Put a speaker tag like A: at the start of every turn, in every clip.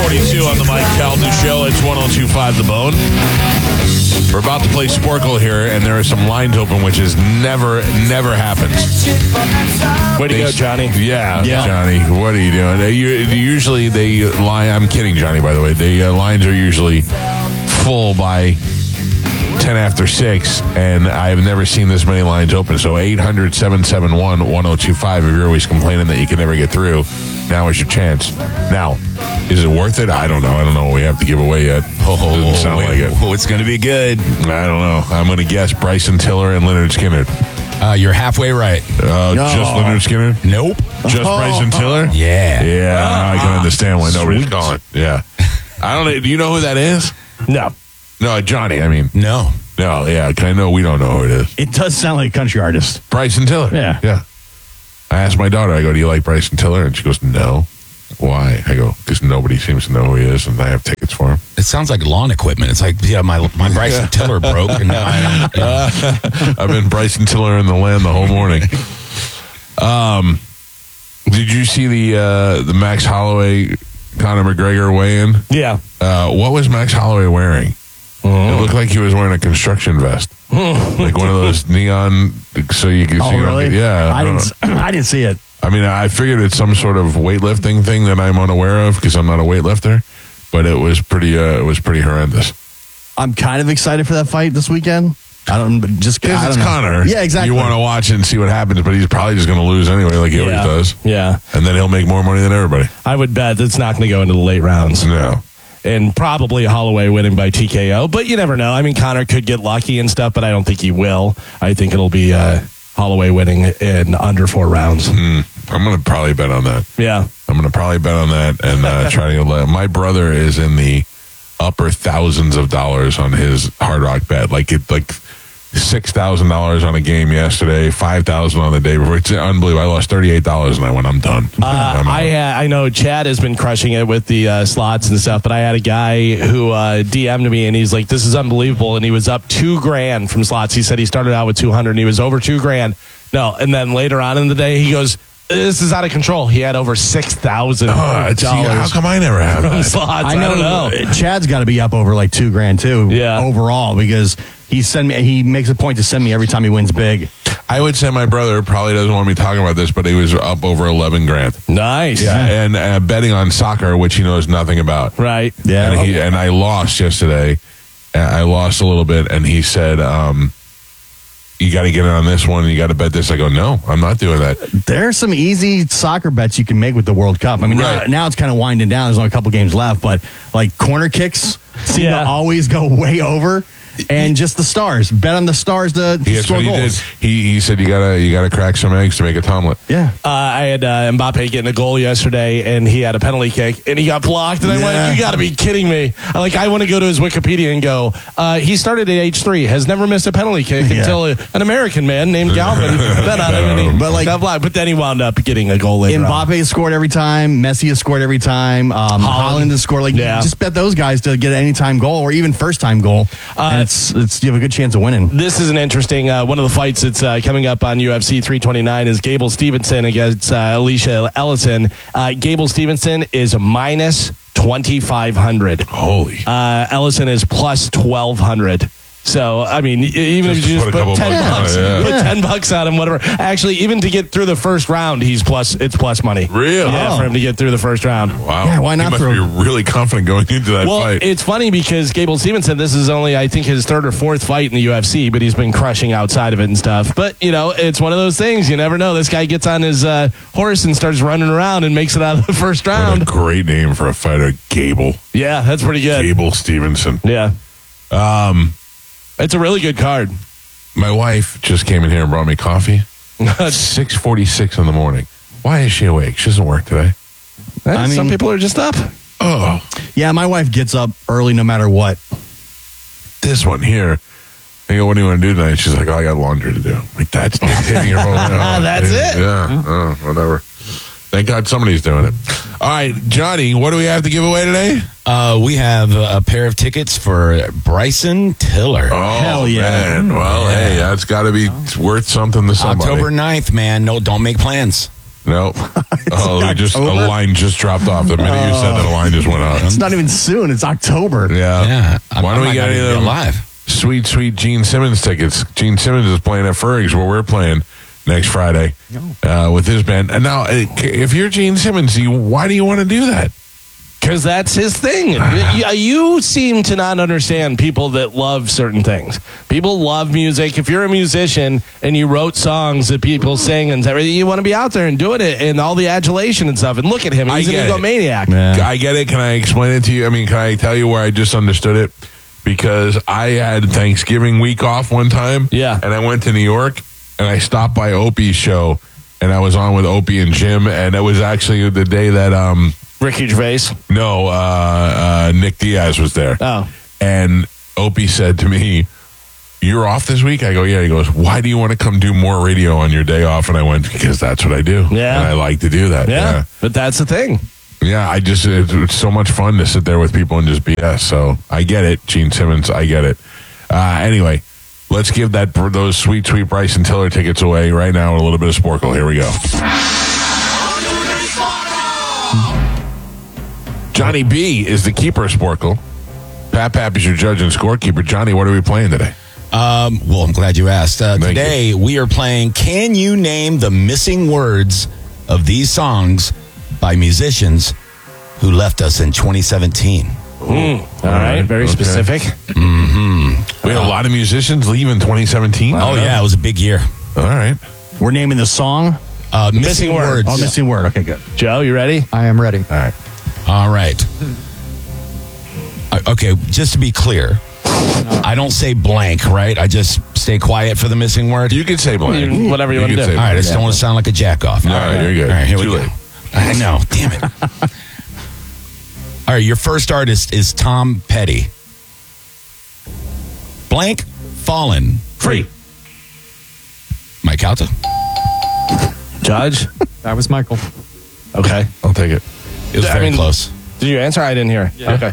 A: 6:42 on the Mike Calda Show. It's 102.5 The Bone. We're about to play Sporkle here, and there are some lines open, which is never happens.
B: Way to go, Johnny.
A: Yeah, Johnny. What are you doing? Usually they line. I'm kidding, Johnny, by the way. The lines are usually full by 10 after 6, and I've never seen this many lines open. So 800-771-1025. If you're always complaining that you can never get through, now is your chance. Now, is it worth it? I don't know. I don't know what we have to give away yet. Doesn't sound like it.
C: Oh, it's going to be good.
A: I don't know. I'm going to guess Bryson Tiller and Leonard Skinner.
C: You're halfway right.
A: Just Leonard Skinner?
C: Nope.
A: Just Bryson Tiller?
C: Yeah.
A: Yeah, now I can understand why nobody's calling. Yeah. I don't know. Do you know who that is?
B: No.
A: No, Johnny, I mean.
C: No.
A: No, yeah, I know we don't know who it is.
B: It does sound like a country artist.
A: Bryson Tiller.
B: Yeah.
A: Yeah. I asked my daughter, I go, do you like Bryson Tiller? And she goes, no. Why? I go, because nobody seems to know who he is, and I have tickets for him.
C: It sounds like lawn equipment. It's like, yeah, my Bryson Tiller broke, and now
A: I've been Bryson Tiller in the land the whole morning. Did you see the Max Holloway, Conor McGregor weigh-in?
B: Yeah.
A: What was Max Holloway wearing? It looked like he was wearing a construction vest. Like one of those neon, so you can see.
B: Oh, really?
A: Yeah.
B: I didn't see it.
A: I mean, I figured it's some sort of weightlifting thing that I'm unaware of because I'm not a weightlifter, but it was pretty horrendous.
B: I'm kind of excited for that fight this weekend. I don't
A: It's
B: know.
A: Conor.
B: Yeah, exactly.
A: You want to watch it and see what happens, but he's probably just going to lose anyway, like he always does.
B: Yeah.
A: And then he'll make more money than everybody.
B: I would bet it's not going to go into the late rounds.
A: No.
B: And probably Holloway winning by TKO, but you never know. I mean, Conor could get lucky and stuff, but I don't think he will. I think it'll be Holloway winning in under 4 rounds.
A: I'm going to probably bet on that.
B: Yeah.
A: I'm going to probably bet on that and try to get. My brother is in the upper thousands of dollars on his Hard Rock bet. Like $6,000 on a game yesterday, $5,000 on the day before. It's unbelievable. I lost $38 and I went, I'm done.
B: I know Chad has been crushing it with the slots and stuff, but I had a guy who DM'd me and he's like, this is unbelievable. And he was up $2,000 from slots. He said he started out with 200 and he was over $2,000. No. And then later on in the day, he goes, this is out of control. He had over $6,000.
A: How come I never have that?
B: Slots. I don't know.
D: Chad's got to be up over like $2,000 too.
B: Yeah.
D: Overall, because he makes a point to send me every time he wins big.
A: I would say my brother probably doesn't want me talking about this, but he was up over $11,000.
B: Nice.
A: Yeah, and betting on soccer, which he knows nothing about.
B: Right.
D: Yeah.
A: And I lost yesterday. I lost a little bit, and he said, you got to get in on this one, and you got to bet this. I go, no, I'm not doing that.
D: There are some easy soccer bets you can make with the World Cup. I mean, now it's kind of winding down. There's only a couple games left, but like corner kicks seem to always go way over. And just the stars. Bet on the stars to score goals.
A: He said you gotta crack some eggs to make an omelet.
D: Yeah.
B: I had Mbappe getting a goal yesterday, and he had a penalty kick, and he got blocked. And I went, "You got to be kidding me!" I want to go to his Wikipedia and go. He started at age 3, has never missed a penalty kick until an American man named Galvin bet on him, and he got blocked. But then he wound up getting a goal later.
D: Mbappe has scored every time. Messi has scored every time. Haaland has scored. Just bet those guys to get an anytime goal or even first time goal. You have a good chance of winning.
B: This is an interesting one of the fights that's coming up on UFC 329 is Gable Stevenson against Alicia Ellison. Gable Stevenson is minus 2,500.
A: Holy.
B: Ellison is plus 1,200. So, I mean, even if you just put $10 put $10 on him, whatever. Actually, even to get through the first round, it's plus money.
A: Really?
B: Yeah, for him to get through the first round.
A: Wow.
D: Yeah, why not?
A: He must be really confident going into that fight.
B: Well, it's funny because Gable Stevenson, this is only, I think, his 3rd or 4th fight in the UFC, but he's been crushing outside of it and stuff. But, it's one of those things. You never know. This guy gets on his horse and starts running around and makes it out of the first round.
A: What a great name for a fighter, Gable.
B: Yeah, that's pretty good.
A: Gable Stevenson.
B: Yeah. It's a really good card.
A: My wife just came in here and brought me coffee. 6:46 in the morning. Why is she awake? She doesn't work today.
B: Some people are just up.
A: Oh.
D: Yeah, my wife gets up early no matter what.
A: This one here. I go, what do you want to do tonight? She's like, I got laundry to do. I'm like, that's hitting your phone.
B: That's it.
A: Yeah. Whatever. Thank God somebody's doing it. All right, Johnny, what do we have to give away today?
C: We have a pair of tickets for Bryson Tiller.
A: Oh,
D: hell yeah.
A: Man. Well, hey, that's got to be worth something to somebody.
C: October 9th, man. No, don't make plans.
A: Nope. Oh, just a line just dropped off. The minute you said that, a line just went off.
D: It's not even soon. It's October.
A: Yeah. Why don't we get any of them
C: live?
A: Sweet Gene Simmons tickets? Gene Simmons is playing at Ferg's where we're playing next Friday with his band. And now, if you're Gene Simmons, why do you want to do that?
B: Because that's his thing. You seem to not understand people that love certain things. People love music. If you're a musician and you wrote songs that people sing and everything, you want to be out there and doing it and all the adulation and stuff. And look at him. He's an egomaniac.
A: I get it. Can I explain it to you? I mean, can I tell you where I just understood it? Because I had Thanksgiving week off one time.
B: Yeah.
A: And I went to New York and I stopped by Opie's show and I was on with Opie and Jim. And it was actually the day that...
B: Ricky Gervais?
A: No, Nick Diaz was there.
B: Oh.
A: And Opie said to me, "You're off this week?" I go, "Yeah." He goes, "Why do you want to come do more radio on your day off?" And I went, "Because that's what I do.
B: Yeah.
A: And I like to do that."
B: Yeah. But that's the thing.
A: Yeah, it's so much fun to sit there with people and just BS. So I get it, Gene Simmons. I get it. Anyway, let's give those sweet Bryson Tiller tickets away right now with a little bit of Sporkle. Here we go. Johnny B is the keeper of Sporkle. Pap is your judge and scorekeeper. Johnny, what are we playing today?
C: Well, I'm glad you asked. Today we are playing Can You Name the Missing Words of These Songs by musicians who left us in 2017.
B: All right. Very specific.
A: We had a lot of musicians leave in 2017.
C: Oh, yeah. It was a big year.
A: All right.
D: We're naming the song.
C: Missing Words.
D: Oh, Missing Word. Okay, good.
B: Joe, you ready?
E: I am ready.
C: All right. Okay, just to be clear, I don't say blank, right? I just stay quiet for the missing word.
A: You can say blank.
B: Whatever you want to
A: can
B: do.
A: say
C: All right, I
A: blank.
C: just don't want to sound like a jack-off.
A: No, you're good.
C: All right, here
A: Too
C: we go.
A: late.
C: I know, damn it. All right, your first artist is Tom Petty. Blank, Fallen.
B: Free.
C: Mike Calta.
B: Judge?
E: That was Michael.
B: Okay.
A: I'll take it.
C: It was very close.
B: Did you answer? I didn't hear.
E: Yeah.
B: Okay.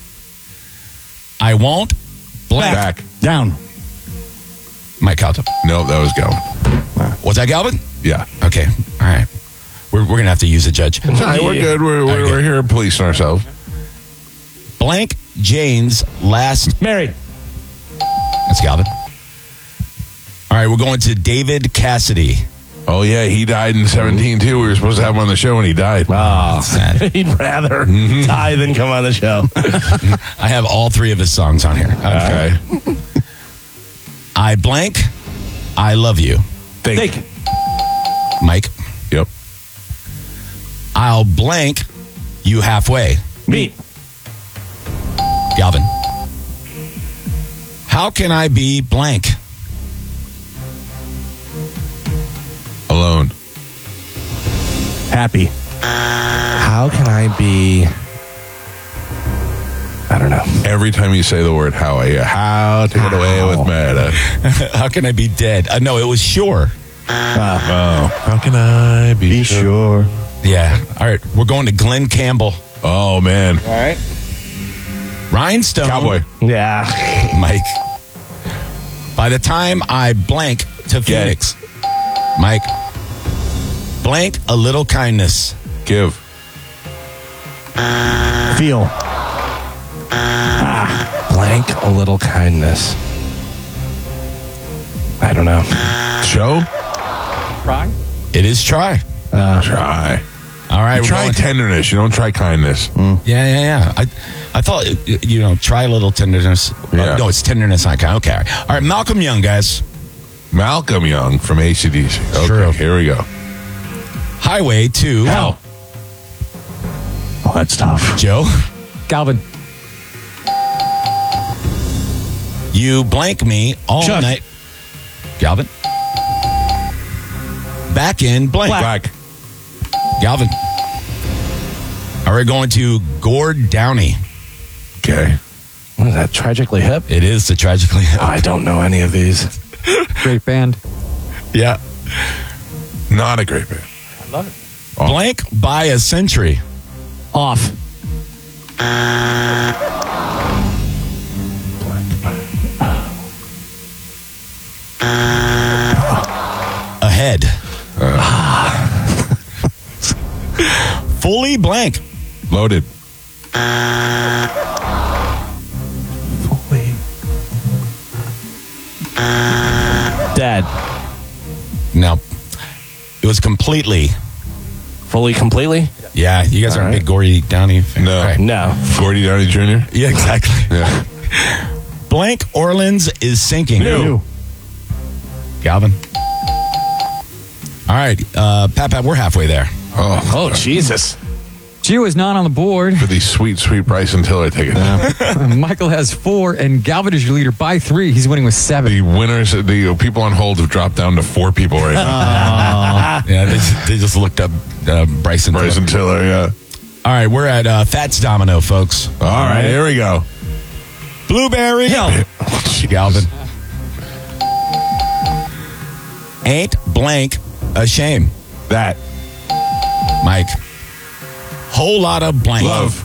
C: I won't blank.
A: Back.
D: Down.
C: Mike Calta.
A: No, that was Galvin.
C: Was that Galvin?
A: Yeah.
C: Okay, all right. We're going to have to use a judge.
A: All right, we're good. We're here policing ourselves.
C: Blank Jane's last.
B: Married.
C: That's Galvin. All right, we're going to David Cassidy.
A: Oh, yeah, he died in 17, too. We were supposed to have him on the show, and he died.
B: Oh, he'd rather die than come on the show.
C: I have all three of his songs on here.
A: Okay.
C: I blank. I love you.
B: Think.
C: Mike.
A: Yep.
C: I'll blank you halfway.
B: Meet.
C: Galvin. How can I be blank?
A: Alone.
D: Happy.
B: How can I be... I don't know.
A: Every time you say the word how take it away with meta.
C: How can I be dead? No, it was sure.
A: How can I be
D: sure.
C: Yeah. All right. We're going to Glenn Campbell.
A: Oh, man.
B: All right.
C: Rhinestone.
A: Cowboy.
B: Yeah.
C: Mike. By the time I blank to Phoenix. Mike. Blank a little kindness.
A: Give.
D: Feel.
B: Blank a little kindness. I don't know.
A: Show?
E: Try.
C: It is try.
A: Try.
C: All right.
A: You
C: we're
A: try
C: going-
A: tenderness. You don't try kindness.
C: Yeah. I thought, try a little tenderness.
A: Yeah.
C: No, it's tenderness, not kind. Okay. All right. Malcolm Young, guys.
A: Malcolm Young from AC/DC. Okay,
C: True.
A: here we go.
C: Highway to
B: Hell.
D: Oh, that's tough.
C: Joe.
E: Galvin.
C: You blank me all
B: Chuck.
C: night. Galvin. Back in blank.
A: Black.
C: Galvin. All right, going to Gord Downey.
A: Okay.
B: What is that? Tragically Hip?
C: It is the Tragically Hip.
B: I don't know any of these.
E: Great band.
C: Yeah.
A: Not a great band.
C: Blank by a century.
D: Off.
C: Ahead. blank.
A: Loaded.
B: Dead.
C: No. It was completely.
B: Fully, completely?
C: Yeah, you guys aren't
B: right.
C: big Gordy Downey fans.
A: No.
C: Right.
B: No.
A: Gordy Downey Jr.?
C: Yeah, exactly.
A: Yeah.
C: Blank Orleans is sinking.
D: New.
C: Galvin. All right, Pat, we're halfway there.
B: Oh, Jesus.
E: Gio is not on the board.
A: For these sweet, sweet Bryson Tiller tickets.
E: Michael has 4, and Galvin is your leader by 3. He's winning with 7.
A: The winners, the people on hold have dropped down to 4 people right now.
C: Yeah, they just looked up Bryson.
A: Bryson Tiller, yeah.
C: All right, we're at Fats Domino, folks.
A: All right, here we go.
C: Blueberry. Galvin. Ain't blank a shame.
A: That.
C: Mike. Whole lot of blank.
A: Love.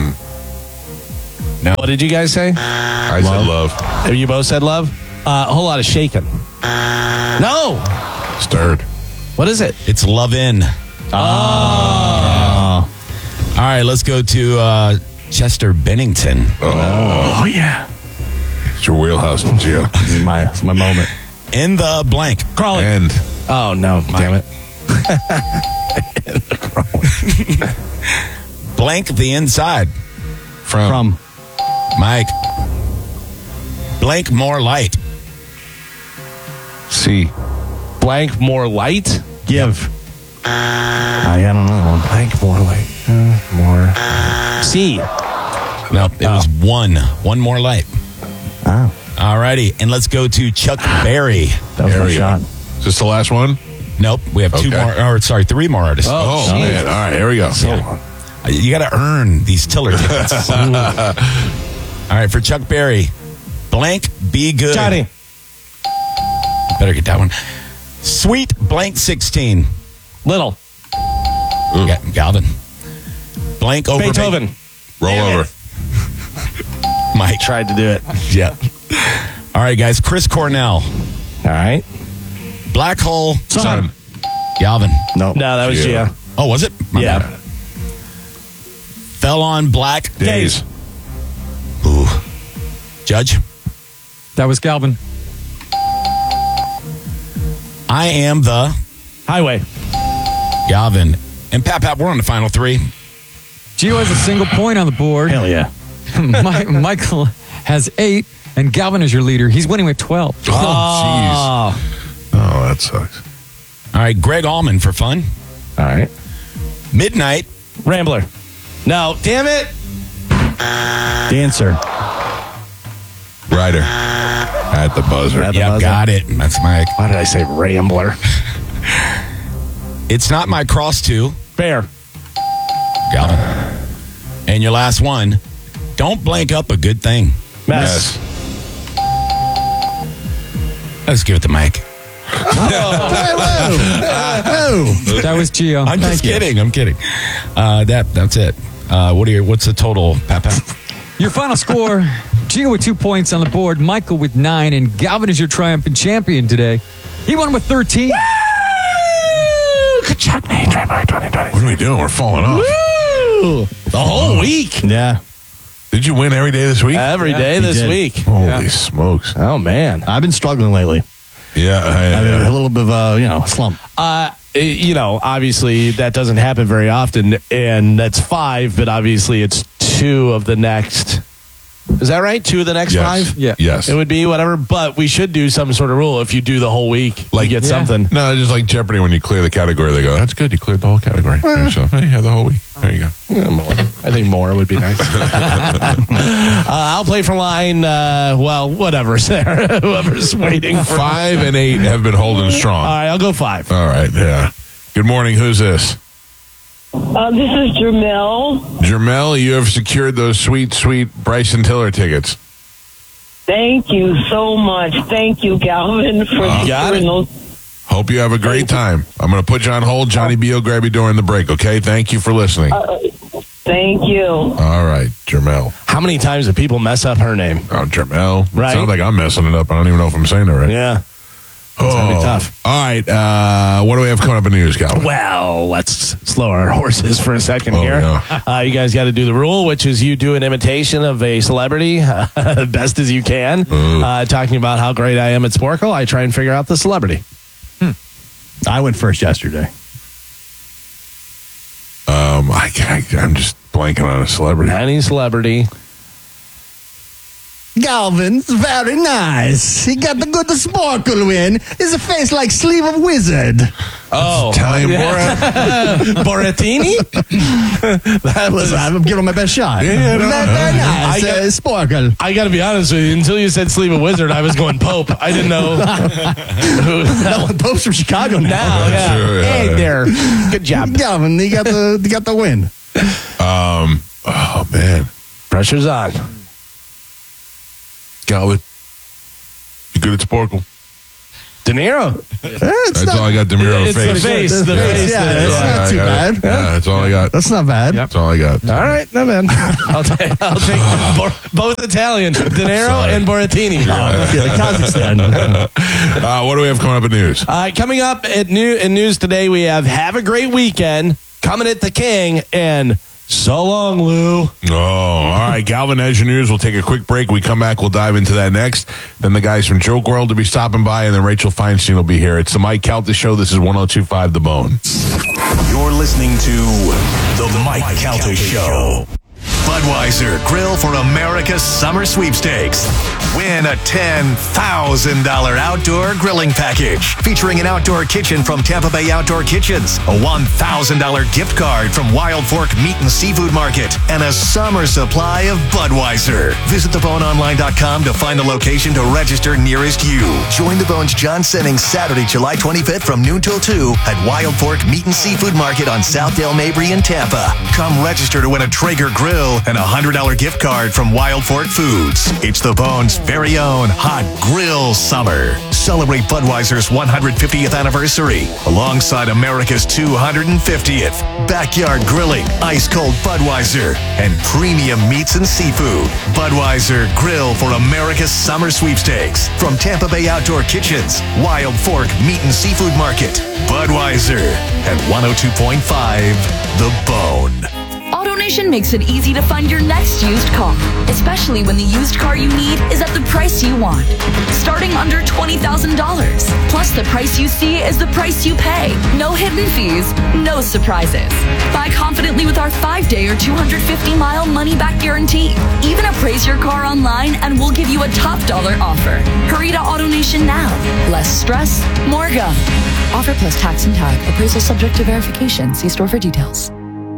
C: No.
B: What did you guys say?
A: I said love.
B: Have you both said love? A whole lot of shaking. No.
A: Stirred.
B: What is it?
C: It's love in. All right, let's go to Chester Bennington.
B: Oh, yeah.
A: It's your wheelhouse, Gio.
D: It's my moment.
C: In the blank.
B: Crawling.
A: And
B: Oh, no. Damn it.
C: Blank the inside.
A: from.
C: Mike. Blank more light.
A: C.
B: Blank more light?
D: Give. I don't know.
B: Blank more light. More. C.
C: No, it was one. One more light.
D: Oh,
C: All righty, and let's go to Chuck Berry.
D: that was my
A: Area.
D: shot.
A: Is this the last one?
C: Nope, we have
A: Okay.
C: 3 more artists.
A: Oh,
B: geez.
A: man. All right, here we go.
C: You got to earn these Tiller tickets. All right, for Chuck Berry, blank be good.
B: Johnny.
C: Better get that one. Sweet blank 16.
B: Little.
C: Yeah, Galvin. Blank over
B: Beethoven.
A: Roll
C: Damn
A: over.
C: Mike.
B: Tried to do it.
C: Yeah. All right, guys. Chris Cornell.
B: All right.
C: Black hole.
A: Sun.
C: Galvin.
D: No.
B: No, that was
A: Yeah.
B: Gia.
C: Oh, was it? My
B: Yeah.
C: bad. Fell on black.
A: Days.
C: Ooh. Judge.
E: That was Galvin.
C: I am the
B: Highway.
C: Galvin. And Pat, we're on the final 3.
E: Gio has a single point on the board.
D: Hell yeah.
E: Michael has 8, and Galvin is your leader. He's winning with 12.
A: Oh, jeez. Oh, that sucks.
C: All right, Greg Allman for fun.
B: All right.
C: Midnight.
B: Rambler. No. Damn it.
D: Dancer.
A: Ryder. At the buzzer.
D: At the
C: Yeah,
D: buzzer.
C: got it. That's Mike.
B: Why did I say Rambler?
C: It's not my cross to
B: Bear.
C: Galvin. And your last one. Don't blank up a good thing.
B: Mess.
C: Let's give it to Mike.
E: That was Gio.
C: I'm just kidding. I'm kidding. That's it. What's the total, Pat?
E: Your final score, Gio with 2 points on the board, Michael with 9, and Galvin is your triumphant champion today. He won with 13.
B: Good job, Nate. Trademark 2020.
A: What are we doing? We're falling off.
B: The whole week.
D: Yeah.
A: Did you win every day this week?
B: Every day
D: he
B: this
D: did.
B: week.
A: Holy smokes.
B: Oh, man.
D: I've been struggling lately.
A: Yeah.
D: I mean, a little bit of a, slump.
B: Obviously that doesn't happen very often, and that's 5, but obviously it's 2 of the next. Is that right? 2 of the next
A: Yes.
B: 5?
E: Yeah.
A: Yes.
B: It would be whatever, but we should do some sort of rule. If you do the whole week,
A: Like-
B: you get
E: Yeah.
B: something.
A: No, just like Jeopardy, when you clear the category, they go, that's good. You cleared the whole category. So, hey, you have the whole week. There you go.
B: Yeah, more. I think more would be nice. I'll play for line, whatever's there. Whoever's waiting for.
A: 5 and 8 have been holding strong.
B: All right, I'll go 5.
A: All right. Yeah. Good morning. Who's this?
F: This is Jermel.
A: Jermel, you have secured those sweet, sweet Bryson Tiller tickets.
F: Thank you so much. Thank you, Galvin, for
B: got it.
F: securing those.
A: Hope you have a great time. I'm going to put you on hold. Johnny B will grab you during the break, okay? Thank you for listening.
F: Thank you.
A: All right, Jermel.
B: How many times do people mess up her name?
A: Oh, Jermel.
B: Right.
A: Sounds like I'm messing it up. I don't even know if I'm saying it right.
B: Yeah. gonna be tough.
A: All right. What do we have coming up in news, Cal?
B: Well, let's slow our horses for a second here.
A: Yeah.
B: You guys got to do the rule, which is you do an imitation of a celebrity best as you can. Talking about how great I am at Sporkle, I try and figure out the celebrity.
D: I went first yesterday.
A: I'm just blanking on a celebrity.
B: Any celebrity.
D: Galvin's very nice. He got the good Sporkle win. His a face like sleeve of wizard.
B: Oh,
A: Italian
B: Boratini?
D: That was, I'm giving him my best shot.
A: Yeah, no,
D: very nice. Sporkle.
B: I got to be honest with you. Until you said sleeve of wizard, I was going Pope. I didn't know.
D: No, Pope's from Chicago now.
B: Yeah.
A: Sure, yeah,
B: Hey
A: yeah.
B: there. Good job.
D: Galvin, he got the win.
A: Oh, man.
B: Pressure's on.
A: Galvin. You good at Sporkle?
B: De Niro.
A: That's all I got. DeMiro
B: It's
A: face.
B: the face.
D: The
B: The
D: face,
B: face.
D: yeah,
B: the-
D: it's not too bad.
A: Yeah, that's all I got.
D: That's not bad.
A: That's all I got.
B: All right, no man. I'll take both Italian, De Niro
A: Sorry.
B: and Boratini.
D: Kazakhstan.
A: What do we have coming up in news?
B: Coming up in news today, we have a great weekend, Coming at the King, and so long, Lou.
A: Oh, all right. Galvin, as your news, we'll take a quick break. We come back, we'll dive into that next. Then the guys from Joke World will be stopping by, and then Rachel Feinstein will be here. It's the Mike Calta Show. This is 102.5 The Bone.
G: You're listening to The Mike Calta Show. Budweiser Grill for America's Summer Sweepstakes. Win a $10,000 outdoor grilling package featuring an outdoor kitchen from Tampa Bay Outdoor Kitchens, a $1,000 gift card from Wild Fork Meat and Seafood Market, and a summer supply of Budweiser. Visit theboneonline.com to find a location to register nearest you. Join the Bones John Sennings Saturday, July 25th from noon till 2 at Wild Fork Meat and Seafood Market on Southdale Mabry in Tampa. Come register to win a Traeger grill and a $100 gift card from Wild Fork Foods. It's the Bones' very own hot grill summer. Celebrate Budweiser's 150th anniversary alongside America's 250th. Backyard grilling, ice cold Budweiser, and premium meats and seafood. Budweiser Grill for America's Summer Sweepstakes from Tampa Bay Outdoor Kitchens, Wild Fork Meat and Seafood Market. Budweiser at 102.5 The Bone.
H: AutoNation makes it easy to find your next used car, especially when the used car you need is at the price you want. Starting under $20,000. Plus, the price you see is the price you pay. No hidden fees, no surprises. Buy confidently with our 5-day or 250-mile money-back guarantee. Even appraise your car online and we'll give you a top dollar offer. Hurry to AutoNation now. Less stress, more go. Offer plus tax and tag. Appraisal subject to verification. See store for details.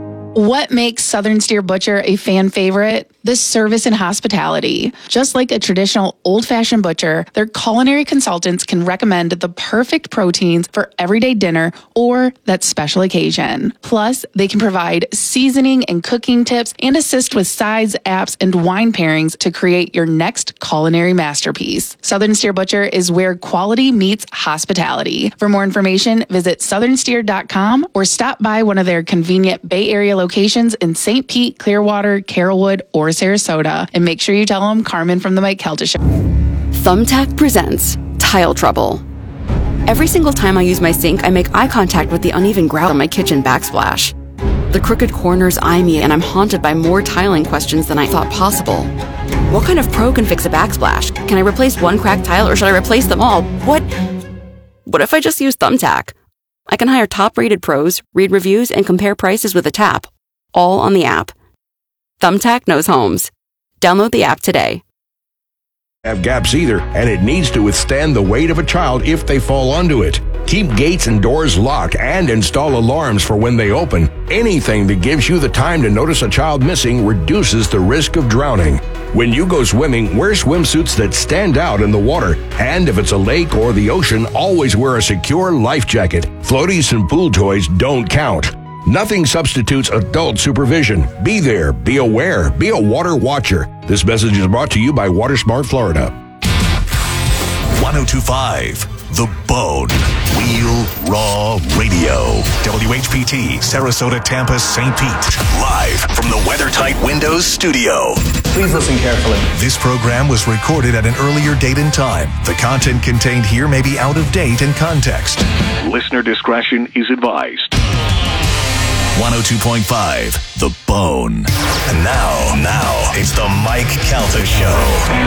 I: What makes Southern Steer Butcher a fan favorite? The service and hospitality. Just like a traditional old-fashioned butcher, their culinary consultants can recommend the perfect proteins for everyday dinner or that special occasion. Plus, they can provide seasoning and cooking tips and assist with sides, apps, and wine pairings to create your next culinary masterpiece. Southern Steer Butcher is where quality meets hospitality. For more information, visit southernsteer.com or stop by one of their convenient Bay Area locations in St. Pete, Clearwater, Carrollwood, or Sarasota. And make sure you tell them Carmen from the Mike Calta Show.
J: Thumbtack presents Tile Trouble. Every single time I use my sink, I make eye contact with the uneven grout on my kitchen backsplash. The crooked corners eye me, and I'm haunted by more tiling questions than I thought possible. What kind of pro can fix a backsplash? Can I replace one cracked tile, or should I replace them all? What if I just use Thumbtack? I can hire top-rated pros, read reviews, and compare prices with a tap, all on the app. Thumbtack knows homes. Download the app today.
K: Have gaps either, and it needs to withstand the weight of a child if they fall onto it. Keep gates and doors locked and install alarms for when they open. Anything that gives you the time to notice a child missing reduces the risk of drowning. When you go swimming, wear swimsuits that stand out in the water. And if it's a lake or the ocean, always wear a secure life jacket. Floaties and pool toys don't count. Nothing substitutes adult supervision. Be there, be aware, be a water watcher. This message is brought to you by WaterSmart Florida.
G: 102.5 The Bone. Wheel Raw Radio. WHPT, Sarasota, Tampa, St. Pete. Live from the WeatherTight Windows studio.
L: Please listen carefully.
G: This program was recorded at an earlier date and time. The content contained here may be out of date in context. Listener discretion is advised. 102.5 The Bone. And now, it's the Mike Calta Show.